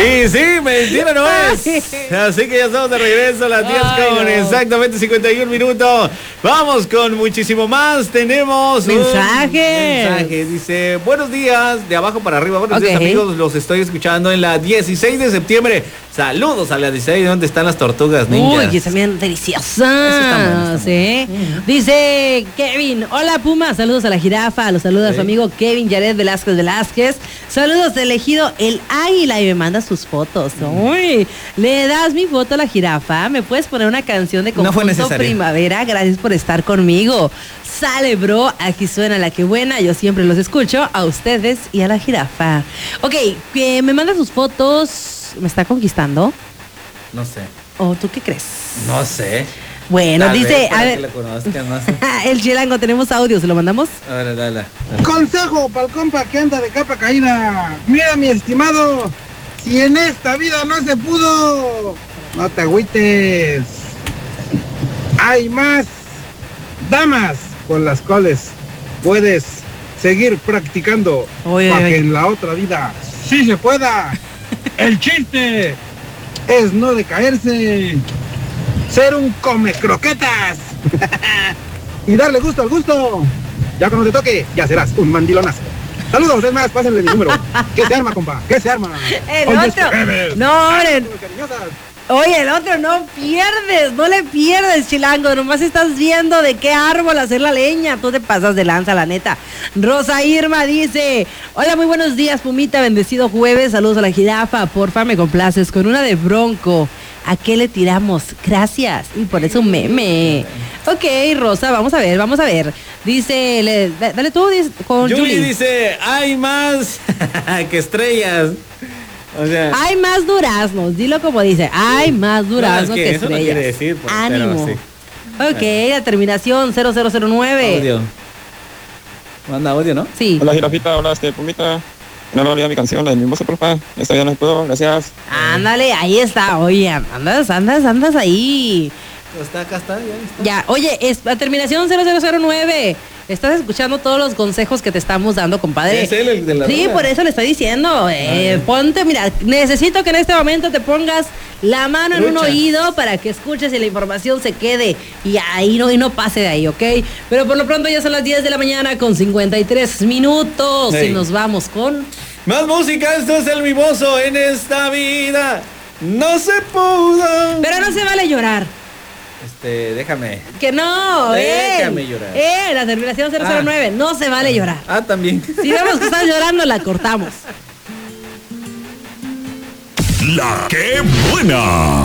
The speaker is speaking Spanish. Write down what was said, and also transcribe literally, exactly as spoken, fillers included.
Y sí, mentira no es. Así que ya estamos de regreso a las diez con exactamente cincuenta y un minutos. Vamos con muchísimo más. Tenemos mensaje. mensaje. Dice, buenos días, de abajo para arriba. Buenos okay. días, amigos. Los estoy escuchando en la dieciséis de septiembre. Saludos a la dieciséis. ¿Dónde están las tortugas ninjas? Uy, también deliciosas. ¿Sí? Uh-huh. Dice Kevin, hola Puma, saludos a la jirafa. Los saluda sí. su amigo Kevin Yared Velázquez Velázquez. Saludos, elegido el águila, y me manda sus fotos. Uy, le das mi foto a la jirafa. ¿Me puedes poner una canción de conjunto no primavera? Gracias por estar conmigo. Sale, bro, aquí suena la que buena. Yo siempre los escucho, a ustedes y a la jirafa. Ok, que me manda sus fotos. ¿Me está conquistando? No sé. ¿O tú qué crees? No sé. Bueno, Tal dice, vez, a ver, conozcan, no sé. el chilango, tenemos audio, ¿se lo mandamos? A ver, dale, dale. Consejo para el compa que anda de capa caída. Mira, mi estimado, si en esta vida no se pudo, no te agüites. Hay más damas con las cuales puedes seguir practicando oye, para oye. que en la otra vida sí se pueda. El chiste es no decaerse, ser un come croquetas y darle gusto al gusto. Ya cuando te toque, ya serás un mandilonazo. Saludos, es más, pásenle mi número. ¿Qué se arma, compa? ¿Qué se arma? El Oye, otro. No, hombre. Oye, el otro no pierdes, no le pierdes, chilango. Nomás estás viendo de qué árbol hacer la leña. Tú te pasas de lanza, la neta. Rosa Irma dice, hola, muy buenos días, Pumita, bendecido jueves. Saludos a la jirafa, porfa, me complaces con una de Bronco. ¿A qué le tiramos? Gracias. Y por eso un meme. Ok, Rosa, vamos a ver, vamos a ver. Dice, le, dale tú dice, con Julie. Julie Dice, hay más que estrellas. O sea, hay más duraznos, dilo como dice, hay más duraznos no, es que, que eso estrellas. No quiere decir, pues, ánimo. Sí. Ok, bueno. La terminación cero cero cero nueve. Audio. Manda audio, ¿no? Sí. Hola, jirafita, hola, este, Pumita. No me olvidé mi canción, la de mi voz, porfa. Esta ya no puedo, gracias. Ándale, ahí está. Oye, andas, andas, andas ahí. Está, acá está, ya está. Ya, oye, es la terminación cero cero cero nueve. Estás escuchando todos los consejos que te estamos dando, compadre. Es él el de la Sí, rueda. por eso le estoy diciendo. Eh, ah, ponte, mira, necesito que en este momento te pongas la mano en Lucha. un oído para que escuches y la información se quede y ahí no, y no pase de ahí, ¿ok? Pero por lo pronto ya son las diez de la mañana con cincuenta y tres minutos hey. y nos vamos con... Más música, esto es el mimoso en esta vida. No se pudo. Pero no se vale llorar. Este, déjame. Que no, Déjame eh, llorar. Eh, la terminación cero cero nueve, ah. no se vale ah. llorar. Ah, también. Si vemos que estás llorando, la cortamos. La que buena.